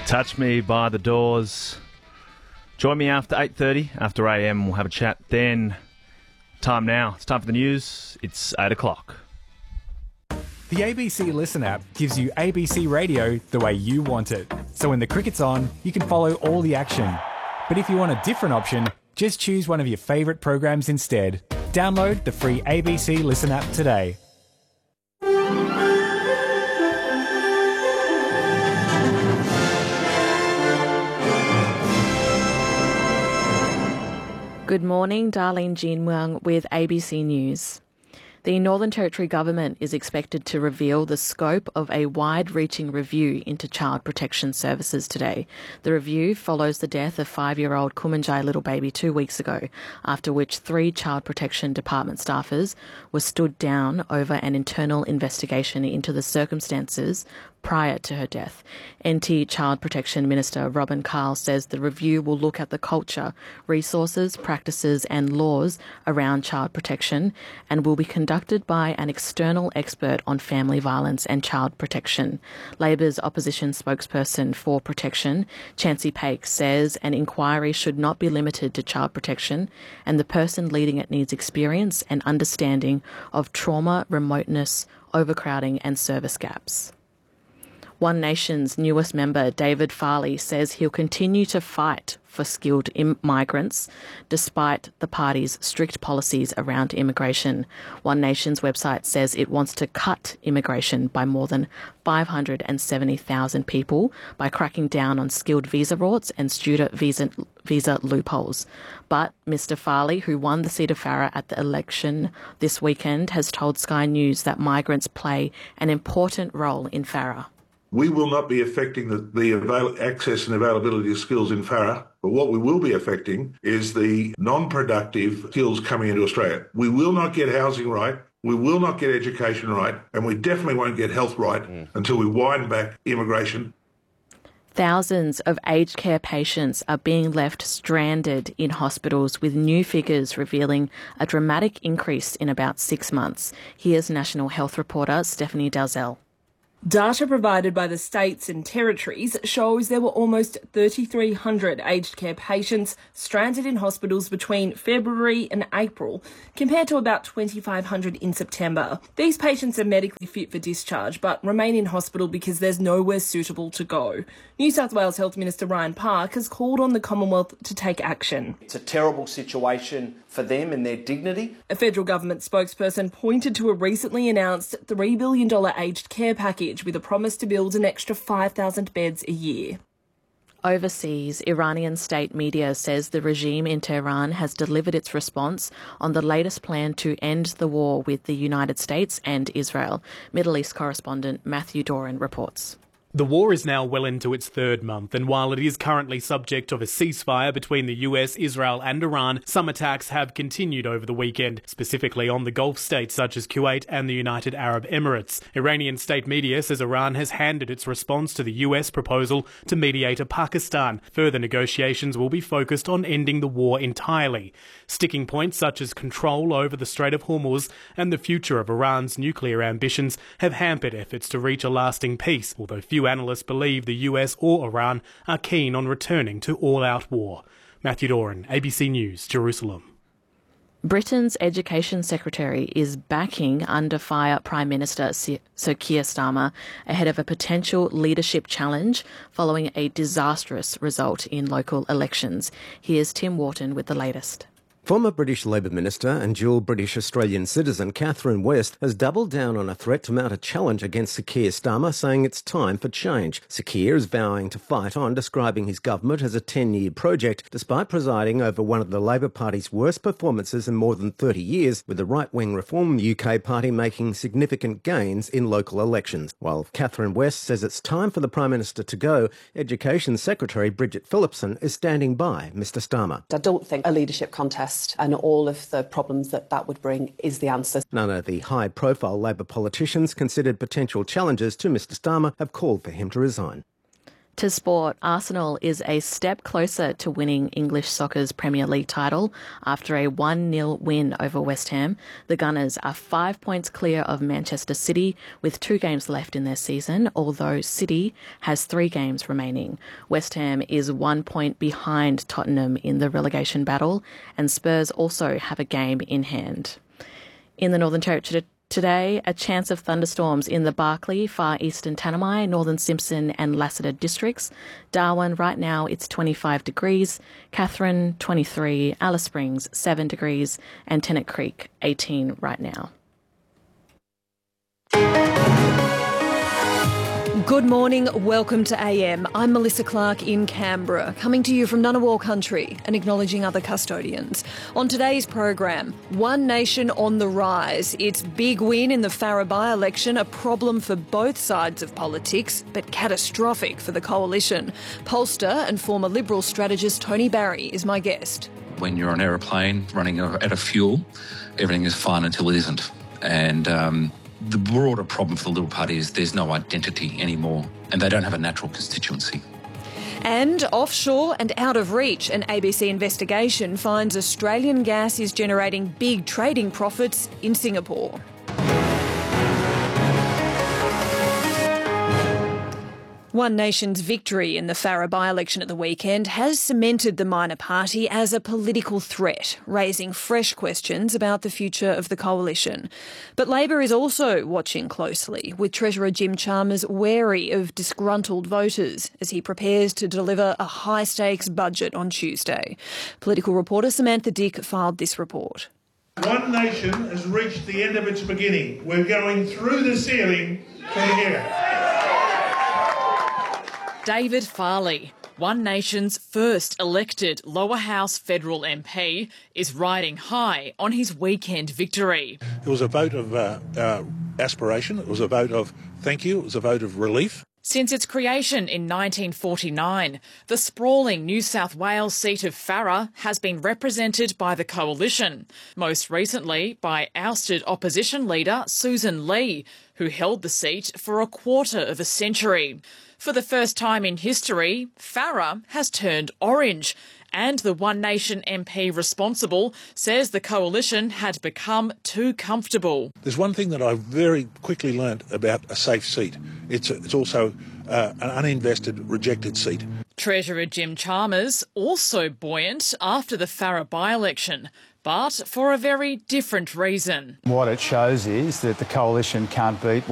Touch Me by The Doors. Join me after 8:30, after AM. We'll have a chat then. Time now. It's time for the news. It's 8 o'clock. The ABC Listen app gives you ABC Radio the way you want it. So when the cricket's on, you can follow all the action. But if you want a different option, just choose one of your favourite programs instead. Download the free ABC Listen app today. Good morning, Darlene Jean-Wang with ABC News. The Northern Territory Government is expected to reveal the scope of a wide-reaching review into child protection services today. The review follows the death of 5-year-old Kumanjai little baby 2 weeks ago, after which 3 Child Protection Department staffers were stood down over an internal investigation into the circumstances prior to her death. NT Child Protection Minister Robin Carl says the review will look at the culture, resources, practices and laws around child protection and will be conducted by an external expert on family violence and child protection. Labor's opposition spokesperson for protection, Chancey Paik, says an inquiry should not be limited to child protection and the person leading it needs experience and understanding of trauma, remoteness, overcrowding and service gaps. One Nation's newest member, David Farley, says he'll continue to fight for skilled migrants despite the party's strict policies around immigration. One Nation's website says it wants to cut immigration by more than 570,000 people by cracking down on skilled visa routes and student visa loopholes. But Mr Farley, who won the seat of Farrer at the election this weekend, has told Sky News that migrants play an important role in Farrer. We will not be affecting the access and availability of skills in Farrer, but what we will be affecting is the non-productive skills coming into Australia. We will not get housing right, we will not get education right, and we definitely won't get health right until we wind back immigration. Thousands of aged care patients are being left stranded in hospitals, with new figures revealing a dramatic increase in about 6 months. Here's National Health reporter Stephanie Dalzell. Data provided by the states and territories shows there were almost 3,300 aged care patients stranded in hospitals between February and April, compared to about 2,500 in September. These patients are medically fit for discharge but remain in hospital because there's nowhere suitable to go. New South Wales Health Minister Ryan Park has called on the Commonwealth to take action. It's a terrible situation for them and their dignity. A federal government spokesperson pointed to a recently announced $3 billion aged care package with a promise to build an extra 5,000 beds a year. Overseas, Iranian state media says the regime in Tehran has delivered its response on the latest plan to end the war with the United States and Israel. Middle East correspondent Matthew Doran reports. The war is now well into its 3rd month, and while it is currently subject of a ceasefire between the US, Israel and Iran, some attacks have continued over the weekend, specifically on the Gulf states such as Kuwait and the United Arab Emirates. Iranian state media says Iran has handed its response to the US proposal to mediate a Pakistan. Further negotiations will be focused on ending the war entirely. Sticking points such as control over the Strait of Hormuz and the future of Iran's nuclear ambitions have hampered efforts to reach a lasting peace, although few analysts believe the US or Iran are keen on returning to all-out war. Matthew Doran, ABC News, Jerusalem. Britain's Education Secretary is backing under fire Prime Minister Sir Keir Starmer ahead of a potential leadership challenge following a disastrous result in local elections. Here's Tim Wharton with the latest. Former British Labor Minister and dual British-Australian citizen Catherine West has doubled down on a threat to mount a challenge against Sir Keir Starmer, saying it's time for change. Sir Keir is vowing to fight on, describing his government as a 10-year project, despite presiding over one of the Labor Party's worst performances in more than 30 years, with the right-wing Reform UK Party making significant gains in local elections. While Catherine West says it's time for the Prime Minister to go, Education Secretary Bridget Phillipson is standing by Mr Starmer. I don't think a leadership contest and all of the problems that would bring is the answer. None of the high-profile Labor politicians considered potential challenges to Mr Starmer have called for him to resign. To sport, Arsenal is a step closer to winning English soccer's Premier League title after a 1-0 win over West Ham. The Gunners are 5 points clear of Manchester City with 2 games left in their season, although City has 3 games remaining. West Ham is 1 point behind Tottenham in the relegation battle, and Spurs also have a game in hand. In the Northern Territory today, a chance of thunderstorms in the Barkly, Far Eastern Tanami, Northern Simpson and Lassiter districts. Darwin, right now it's 25 degrees. Katherine, 23. Alice Springs, 7 degrees. And Tennant Creek, 18 right now. Good morning, welcome to AM. I'm Melissa Clark in Canberra, coming to you from Ngunnawal country and acknowledging other custodians. On today's program, One Nation on the rise. Its big win in the Farrer by-election, a problem for both sides of politics, but catastrophic for the coalition. Pollster and former Liberal strategist Tony Barry is my guest. When you're on an aeroplane running out of fuel, everything is fine until it isn't. And the broader problem for the Liberal Party is there's no identity anymore, and they don't have a natural constituency. And offshore and out of reach, an ABC investigation finds Australian gas is generating big trading profits in Singapore. One Nation's victory in the Farrer by-election at the weekend has cemented the minor party as a political threat, raising fresh questions about the future of the coalition. But Labor is also watching closely, with Treasurer Jim Chalmers wary of disgruntled voters as he prepares to deliver a high-stakes budget on Tuesday. Political reporter Samantha Dick filed this report. One Nation has reached the end of its beginning. We're going through the ceiling from here. David Farley, One Nation's first elected lower house federal MP, is riding high on his weekend victory. It was a vote of aspiration. It was a vote of thank you. It was a vote of relief. Since its creation in 1949, the sprawling New South Wales seat of Farrer has been represented by the Coalition, most recently by ousted opposition leader Susan Lee, who held the seat for a quarter of a century. For the first time in history, Farrer has turned orange, and the One Nation MP responsible says the Coalition had become too comfortable. There's one thing that I very quickly learnt about a safe seat. It's also an uninvested, rejected seat. Treasurer Jim Chalmers also buoyant after the Farrer by-election, but for a very different reason. What it shows is that the Coalition can't beat